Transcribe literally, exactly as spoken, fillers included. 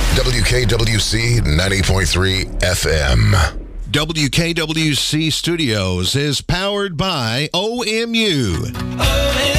W K W C ninety point three F M. W K W C Studios is powered by O M U.